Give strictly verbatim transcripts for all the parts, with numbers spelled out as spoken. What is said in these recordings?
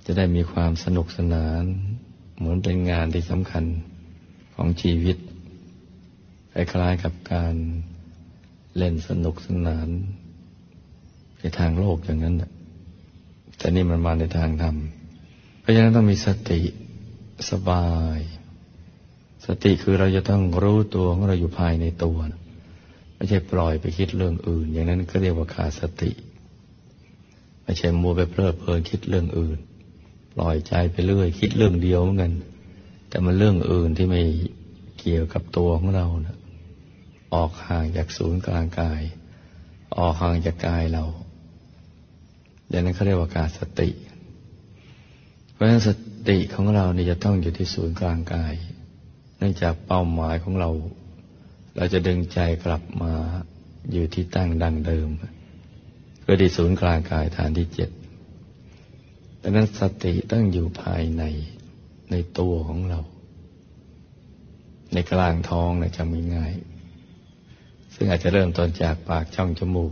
จะได้มีความสนุกสนานเหมือนเป็นงานที่สำคัญของชีวิตคล้ายๆกับการเล่นสนุกสนานในทางโลกอย่างนั้นแต่นี่มันมาในทางธรรมเพราะฉะนั้นต้องมีสติสบายสติคือเราจะต้องรู้ตัวของเราอยู่ภายในตัวไม่ใช่ปล่อยไปคิดเรื่องอื่นอย่างนั้นก็เรียกว่าขาดสติไม่ใช่มัวไปเพลิดเพลินคิดเรื่องอื่นปล่อยใจไปเรื่อยคิดเรื่องเดียวเหมือนกันแต่มันเรื่องอื่นที่ไม่เกี่ยวกับตัวของเรานะออกห่างจากศูนย์กลางกายออกห่างจากกายเราอย่างนั้นเขาเรียกว่าขาดสติเพราะฉะนั้นสติของเรานี่จะต้องอยู่ที่ศูนย์กลางกายเนื่องจากเป้าหมายของเราเราจะดึงใจกลับมาอยู่ที่ตั้งดังเดิมคือที่ศูนย์กลางกายฐานที่เจ็ดดังนั้นสติต้องอยู่ภายในในตัวของเราในกลางท้องนะจำง่ายๆซึ่งอาจจะเริ่มต้นจากปากช่องจมูก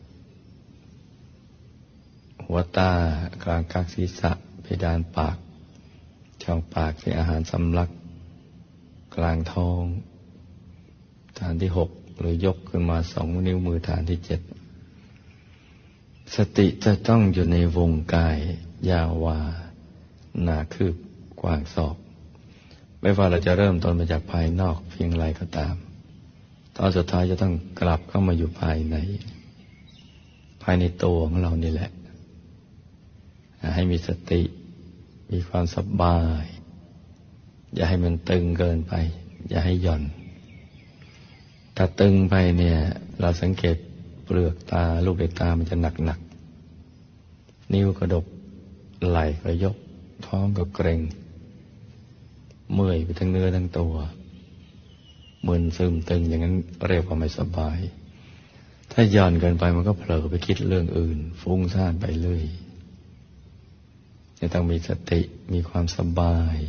หัวตากลางกักศีรษะเพดานปากช่องปากที่อาหารสำลักกลางท้องฐานที่หกหรือยกขึ้นมาสองนิ้วมือฐานที่เจ็ดสติจะต้องอยู่ในวงกายยาววาหนาคืบกว้างศอกไม่ว่าเราจะเริ่มต้นมาจากภายนอกเพียงไรก็ตามตอนสุดท้ายจะต้องกลับเข้ามาอยู่ภายในภายในตัวของเรานี่แหละให้มีสติมีความสบายอย่าให้มันตึงเกินไปอย่าให้หย่อนถ้าตึงไปเนี่ยเราสังเกตเปลือกตาลูกในตามันจะหนักหนักนิ้วกระดกไหล่ก็ยกท้องก็เกร็งเมื่อยไปทั้งเนื้อทั้งตัวมึนซึมตึงอย่างนั้นเรียกว่าไม่สบายถ้าหย่อนเกินไปมันก็เผลอไปคิดเรื่องอื่นฟุ้งซ่านไปเลยจะต้องมีสติมีความสบาย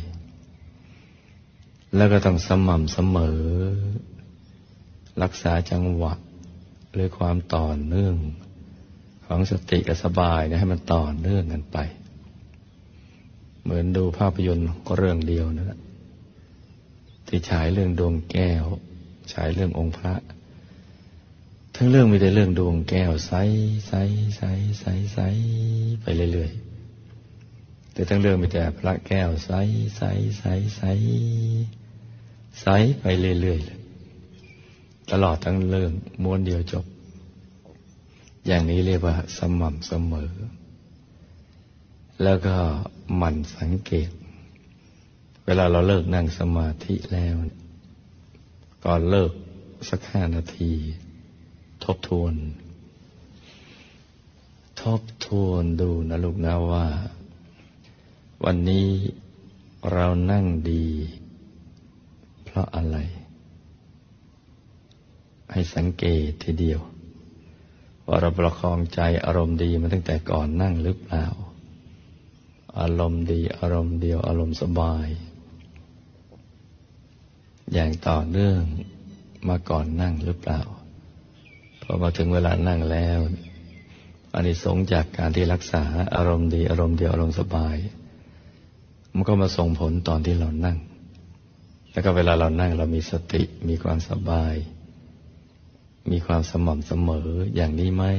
แล้วก็ต้องสม่ำเสมอรักษาจังหวะหรือความต่อเนื่องของสติกับสบายนะให้มันต่อเนื่องกันไปเหมือนดูภาพยนตร์เรื่องเดียวนะที่ฉายเรื่องดวงแก้วฉายเรื่ององค์พระทั้งเรื่องมีแต่เรื่องดวงแก้วใสใสใสใสใสไปเรื่อยๆแต่ทั้งเรื่องมีแต่พระแก้วใสใสใสใสใสไปเรื่อยๆตลอดทั้งเรื่องม้วนเดียวจบอย่างนี้เรียกว่าสม่ำเสมอแล้วก็หมั่นสังเกตเวลาเราเลิกนั่งสมาธิแล้วก่อนเลิกสักห้านาทีทบทวนทบทวนดูนะลูกนะว่าวันนี้เรานั่งดีเพราะอะไรให้สังเกตทีเดียวว่าเราประคองใจอารมณ์ดีมาตั้งแต่ก่อนนั่งหรือเปล่าอารมณ์ดีอารมณ์เดียวอารมณ์สบายอย่างต่อเนื่องมาก่อนนั่งหรือเปล่าพอมาถึงเวลานั่งแล้วอานิสงส์จากการที่รักษาอารมณ์ดีอารมณ์เดียวอารมณ์สบายมันก็มาส่งผลตอนที่เรานั่งแล้วก็เวลาเรานั่งเรามีสติมีความสบายมีความสม่ำเสมออย่างนี้ไหม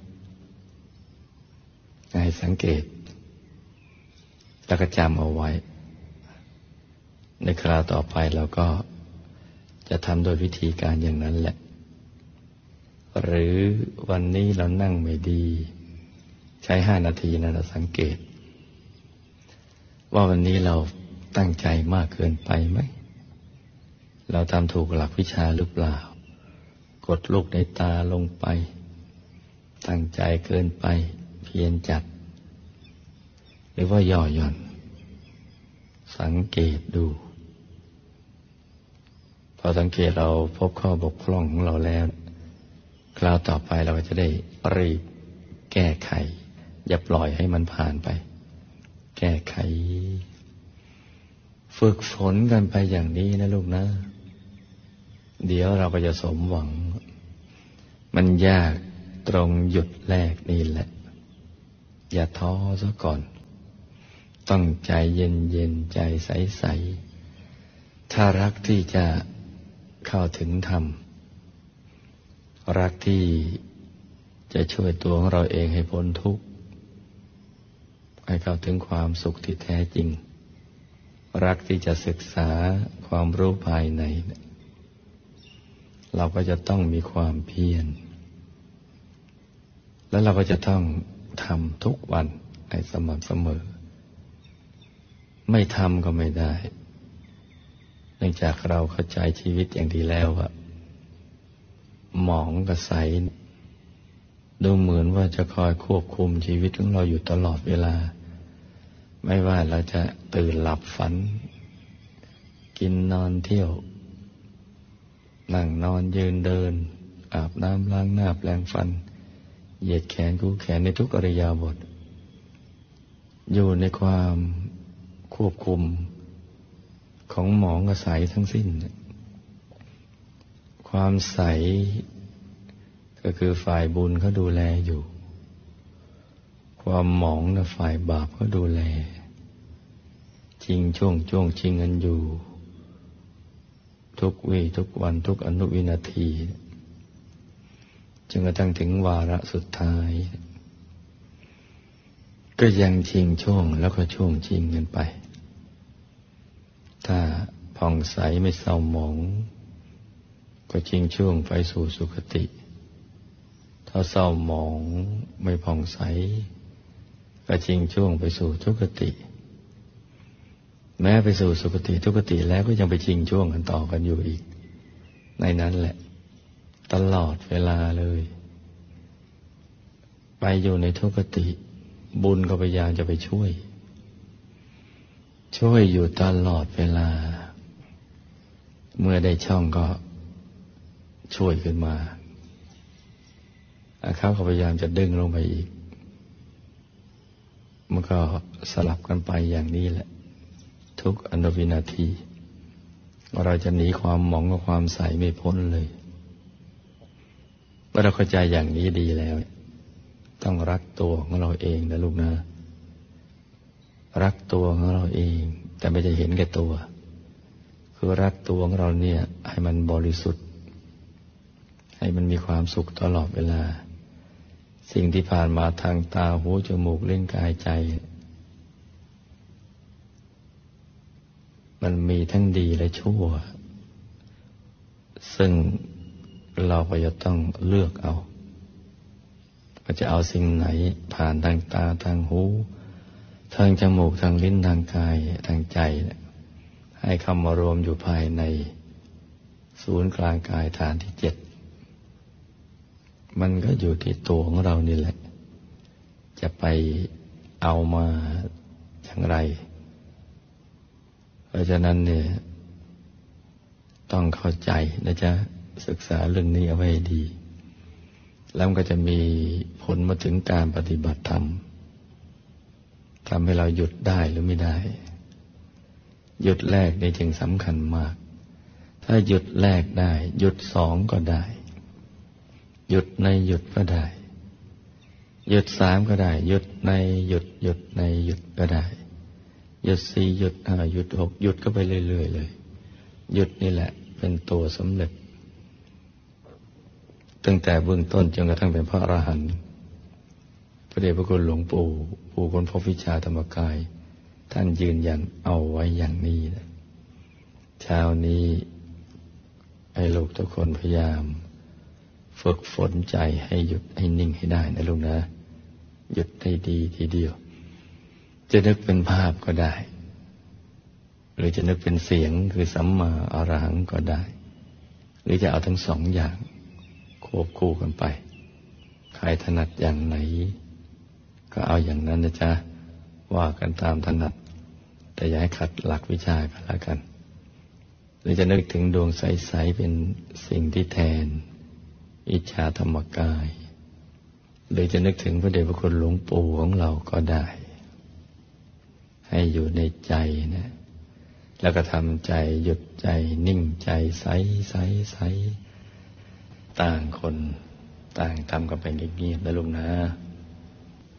ให้สังเกตแล้วก็จำเอาไว้ในคราวต่อไปเราก็จะทำโดยวิธีการอย่างนั้นแหละหรือวันนี้เรานั่งไม่ดีใช้ห้านาทีนะเราสังเกตว่าวันนี้เราตั้งใจมากเกินไปไหมเราทำถูกหลักวิชาหรือเปล่ากดลูกในตาลงไปตั้งใจเกินไปเพียรจัดหรือว่าย่อหย่อนสังเกตดูพอสังเกตเราพบข้อบกพร่องของเราแล้วคราวต่อไปเราก็จะได้รีบแก้ไขอย่าปล่อยให้มันผ่านไปแก้ไขฝึกฝนกันไปอย่างนี้นะลูกนะเดี๋ยวเราก็จะสมหวังมันยากตรงหยุดแรกนี่แหละอย่าท้อซะก่อนต้องใจเย็นเย็นใจใสใสถ้ารักที่จะเข้าถึงธรรมรักที่จะช่วยตัวของเราเองให้พ้นทุกข์ให้เข้าถึงความสุขที่แท้จริงรักที่จะศึกษาความรู้ภายในเราก็จะต้องมีความเพียรแล้วเราก็จะต้องทำทุกวันให้สม่ำเสมอไม่ทำก็ไม่ได้เนื่องจากเราเข้าใจชีวิตอย่างดีแล้วว่าหมองกับใสดูเหมือนว่าจะคอยควบคุมชีวิตของเราอยู่ตลอดเวลาไม่ว่าเราจะตื่นหลับฝันกินนอนเที่ยวนั่งนอนยืนเดินอาบน้ำล้างหน้าแปรงฟันเหยียดแขนคู่แขนในทุกอิริยาบถอยู่ในความควบคุมของหมองกับใสทั้งสิ้นความใสก็คือฝ่ายบุญเขาดูแลอยู่ความหมองนะฝ่ายบาปเขาดูแลจริงช่วงช่วงชิงกันอยู่ทุกวี่ทุกวันทุกอนุวินาทีจนกระทั่งถึงวาระสุดท้ายก็ยังชิงช่วงแล้วก็ช่วงชิงกันไปถ้าผ่องใสไม่เศร้าหมองก็ชิงช่วงไปสู่สุคติถ้าเศร้าหมองไม่ผ่องใสก็ชิงช่วงไปสู่ทุกติแม้ไปสู่สุคติทุกติแล้วก็ยังไปชิงช่วงกันต่อกันอยู่อีกในนั้นแหละตลอดเวลาเลยไปอยู่ในทุกติบุญก็พยายามจะไปช่วยช่วยอยู่ตลอดเวลาเมื่อได้ช่องก็ช่วยขึ้นมาเขาก็พยายามจะดึงลงไปอีกมันก็สลับกันไปอย่างนี้แหละทุกอนุวินาทีเราจะหนีความหมองกับความใสไม่พ้นเลยเมื่อเราเข้าใจอย่างนี้ดีแล้วต้องรักตัวของเราเองนะลูกนะรักตัวของเราเองแต่ไม่จะเห็นแก่ตัวคือรักตัวของเราเนี่ยให้มันบริสุทธิ์ให้มันมีความสุขตลอดเวลาสิ่งที่ผ่านมาทางตาหูจมูกลิ้นกายใจมันมีทั้งดีและชั่วซึ่งเราก็จะต้องเลือกเอาว่าจะเอาสิ่งไหนผ่านทางตาทางหูทางจมูกทางลิ้นทางกายทางใจให้เข้ามารวมอยู่ภายในศูนย์กลางกายฐานที่เจ็ดมันก็อยู่ที่ตัวของเรานี่แหละจะไปเอามาอย่างไรเพราะฉะนั้นเนี่ยต้องเข้าใจนะจ๊ะศึกษาเรื่องนี้เอาไว้ดีแล้วก็จะมีผลมาถึงการปฏิบัติธรรมทำให้เราหยุดได้หรือไม่ได้หยุดแรกนี่จึงสำคัญมากถ้าหยุดแรกได้หยุดสองก็ได้หยุดในหยุดก็ได้หยุดสามก็ได้หยุดในหยุดหยุดในหยุดก็ได้หยุดสี่หยุดห้าหยุดหกหยุดก็ไปเรื่อยๆเลยหยุดนี่แหละเป็นตัวสำเร็จตั้งแต่เบื้องต้นจนกระทั่งเป็นพระอรหันต์พระเดชพระคุณหลวงปู่ผู้ค้นพบวิชาธรรมกายท่านยืนยันเอาไว้อย่างนี้นะเช้านี้ให้ลูกทุกคนพยายามฝึกฝนใจให้หยุดให้นิ่งให้ได้นะลูกนะหยุดให้ดีทีเดียวจะนึกเป็นภาพก็ได้หรือจะนึกเป็นเสียงคือสัมมาอรหังก็ได้หรือจะเอาทั้งสองอย่างควบคู่กันไปใครถนัดอย่างไหนก็เอาอย่างนั้นนะจ๊ะว่ากันตามถนัดแต่อย่าให้ขัดหลักวิชากันละกันหรือจะนึกถึงดวงใสๆเป็นสิ่งที่แทนอิจฉาธรรมกายหรือจะนึกถึงพระเดชพระคุณหลวงปู่ของเราก็ได้ให้อยู่ในใจนะแล้วก็ทำใจหยุดใจนิ่งใจใสใสใสต่างคนต่างทำกันไปเงียบๆนะลูกนะ